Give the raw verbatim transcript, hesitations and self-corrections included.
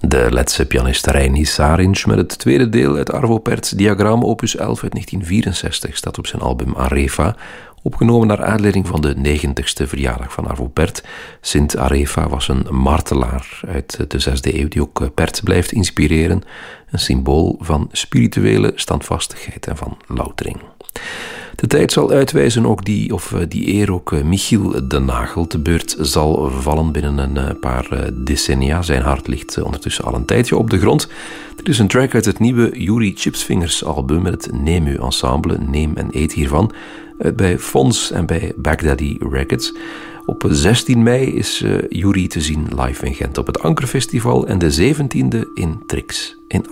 De Letse pianist Reini Sarinc met het tweede deel uit Arvo Pärt's Diagram opus elf uit negentien vierenzestig staat op zijn album Arefa, opgenomen naar aanleiding van de negentigste verjaardag van Arvo Pärt. Sint Arefa was een martelaar uit de zesde eeuw die ook Pärt blijft inspireren, een symbool van spirituele standvastigheid en van loutering. De tijd zal uitwijzen ook die, of die eer ook Michiel de Nagel te beurt zal vallen binnen een paar decennia. Zijn hart ligt ondertussen al een tijdje op de grond. Dit is een track uit het nieuwe Yuri Chipsfingers album met het Nemu ensemble, Neem en Eet hiervan, uit bij Fons en bij Baghdadi Records. Op zestien mei is uh, Yuri te zien live in Gent op het Ankerfestival en de zeventiende in Trix in